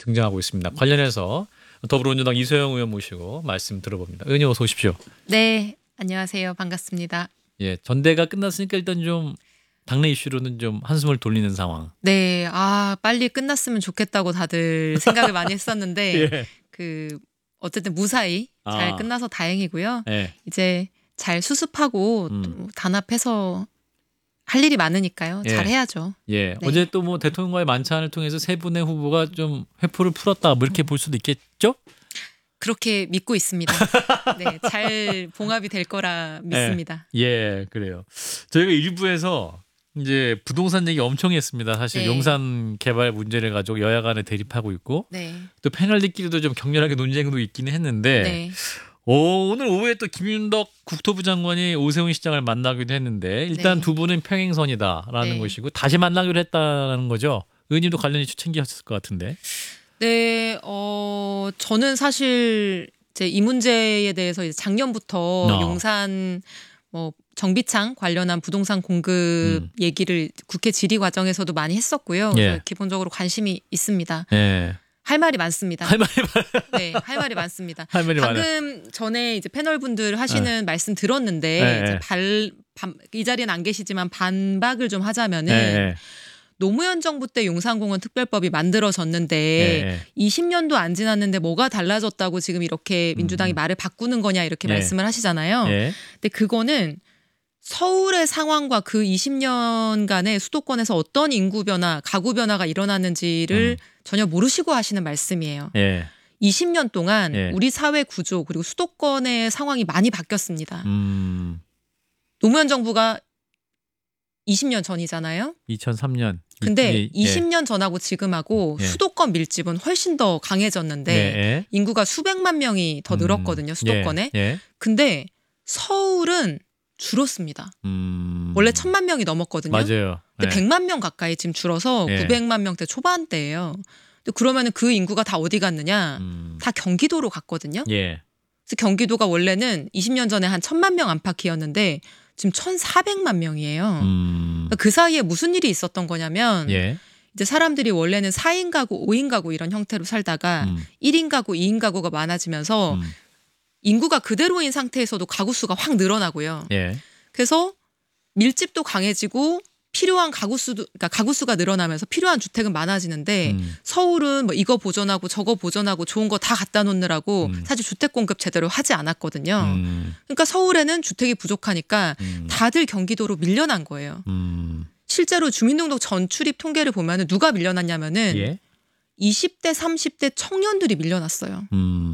등장하고 있습니다. 관련해서 더불어민주당 이소영 의원 모시고 말씀 들어봅니다. 의원님 어서 오십시오. 네, 안녕하세요. 반갑습니다. 예, 전대가 끝났으니까 일단 좀 당내 이슈로는 좀 한숨을 돌리는 상황. 네, 빨리 끝났으면 좋겠다고 다들 생각을 많이 했었는데 예. 어쨌든 무사히 잘 끝나서 다행이고요. 예. 이제 잘 수습하고 또 단합해서 할 일이 많으니까요. 예. 잘 해야죠. 예. 네. 어제 또 뭐 대통령과의 만찬을 통해서 세 분의 후보가 좀 회포를 풀었다 뭐 이렇게 볼 수도 있겠죠? 그렇게 믿고 있습니다. 네, 잘 봉합이 될 거라 믿습니다. 예, 그래요. 저희가 일부에서 이제 부동산 얘기 엄청 했습니다. 사실 네. 용산 개발 문제를 가지고 여야 간에 대립하고 있고 네, 또 패널들끼리도 좀 격렬하게 논쟁도 있기는 했는데 네, 오늘 오후에 또 김윤덕 국토부 장관이 오세훈 시장을 만나기도 했는데 일단 네. 두 분은 평행선이다라는 네. 것이고 다시 만나기로 했다는 거죠. 의원님도 관련 이슈 챙기셨을 것 같은데. 네. 저는 사실 이제 이 문제에 대해서 이제 작년부터 용산 정비창 관련한 부동산 공급 얘기를 국회 질의 과정에서도 많이 했었고요. 예. 그래서 기본적으로 관심이 있습니다. 예. 할 말이 많습니다. 할 말이 네, 할 말이 많습니다. 할 말이 많아요. 방금 전에 이제 패널분들 하시는 말씀 들었는데 네. 이제 이 자리는 안 계시지만 반박을 좀 하자면은 노무현 정부 때 용산공원 특별법이 만들어졌는데 20년도 안 지났는데 뭐가 달라졌다고 지금 이렇게 민주당이 말을 바꾸는 거냐 이렇게 말씀을 하시잖아요. 근데 그거는 서울의 상황과 그 20년간의 수도권에서 어떤 인구 변화, 가구 변화가 일어났는지를 전혀 모르시고 하시는 말씀이에요. 20년 동안 우리 사회 구조 그리고 수도권의 상황이 많이 바뀌었습니다. 노무현 정부가 20년 전이잖아요. 2003년. 근데 20년 전하고 지금하고 수도권 밀집은 훨씬 더 강해졌는데 인구가 수백만 명이 더 늘었거든요. 수도권에. 근데 서울은 줄었습니다. 원래 1,000만 명이 넘었거든요. 맞아요. 근데 100만 명 가까이 지금 줄어서 900만 명대 초반대예요. 근데 그러면 그 인구가 다 어디 갔느냐? 다 경기도로 갔거든요. 그래서 경기도가 원래는 20년 전에 한 1,000만 명 안팎이었는데 지금 1,400만 명이에요. 그 사이에 무슨 일이 있었던 거냐면 이제 사람들이 원래는 4인 가구, 5인 가구 이런 형태로 살다가 1인 가구, 2인 가구가 많아지면서 인구가 그대로인 상태에서도 가구 수가 확 늘어나고요. 그래서 밀집도 강해지고 필요한 그러니까 가구 수가 늘어나면서 필요한 주택은 많아지는데 서울은 뭐 이거 보존하고 저거 보존하고 좋은 거 다 갖다 놓느라고 사실 주택 공급 제대로 하지 않았거든요. 그러니까 서울에는 주택이 부족하니까 다들 경기도로 밀려난 거예요. 실제로 주민등록 전출입 통계를 보면 누가 밀려났냐면은 20대, 30대 청년들이 밀려났어요.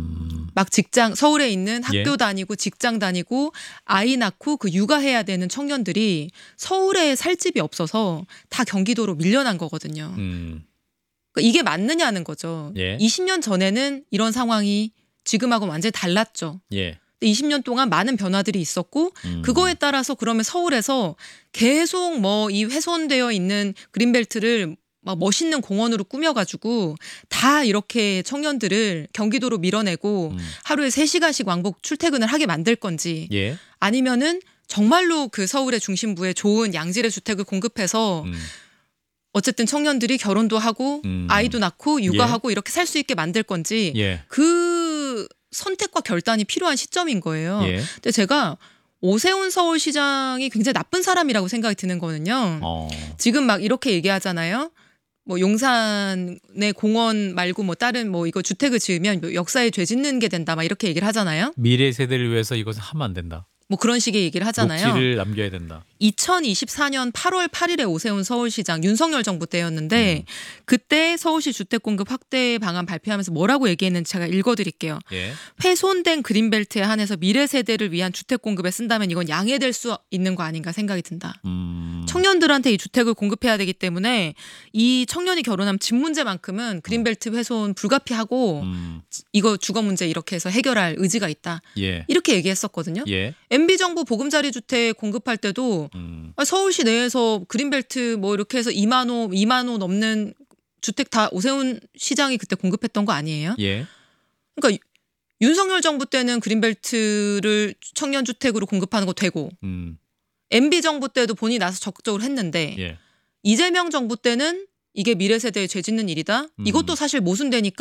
막 서울에 있는 학교 다니고 직장 다니고 아이 낳고 그 육아해야 되는 청년들이 서울에 살 집이 없어서 다 경기도로 밀려난 거거든요. 그러니까 이게 맞느냐는 거죠. 20년 전에는 이런 상황이 지금하고는 완전히 달랐죠. 근데 20년 동안 많은 변화들이 있었고 그거에 따라서 그러면 서울에서 계속 이 훼손되어 있는 그린벨트를 막 멋있는 공원으로 꾸며가지고 다 이렇게 청년들을 경기도로 밀어내고 하루에 3시간씩 왕복 출퇴근을 하게 만들 건지 아니면은 정말로 그 서울의 중심부에 좋은 양질의 주택을 공급해서 어쨌든 청년들이 결혼도 하고 아이도 낳고 육아하고 이렇게 살 수 있게 만들 건지 그 선택과 결단이 필요한 시점인 거예요. 근데 제가 오세훈 서울시장이 굉장히 나쁜 사람이라고 생각이 드는 거는요. 지금 막 이렇게 얘기하잖아요. 뭐 용산의 공원 말고 뭐 다른 뭐 이거 주택을 지으면 역사에 죄 짓는 게 된다 막 이렇게 얘기를 하잖아요. 미래 세대를 위해서 이것을 하면 안 된다. 뭐 그런 식의 얘기를 하잖아요. 녹지를 남겨야 된다. 2024년 8월 8일에 오세훈 서울시장 윤석열 정부 때였는데 그때 서울시 주택공급 확대 방안 발표하면서 뭐라고 얘기했는지 제가 읽어드릴게요. 훼손된 그린벨트에 한해서 미래 세대를 위한 주택공급에 쓴다면 이건 양해될 수 있는 거 아닌가 생각이 든다. 청년들한테 이 주택을 공급해야 되기 때문에 이 청년이 결혼하면 집 문제만큼은 그린벨트 훼손 불가피하고 이거 주거 문제 이렇게 해서 해결할 의지가 있다. 이렇게 얘기했었거든요. MB정부 보금자리 주택 공급할 때도 서울시 내에서 그린벨트 뭐 이렇게 해서 2만 호 넘는 주택 다 오세훈 시장이 그때 공급했던 거 아니에요? 그러니까 윤석열 정부 때는 그린벨트를 청년 주택으로 공급하는 거 되고 MB정부 때도 본인이 나서 적극적으로 했는데 이재명 정부 때는 이게 미래 세대에 죄 짓는 일이다. 이것도 사실 모순되니까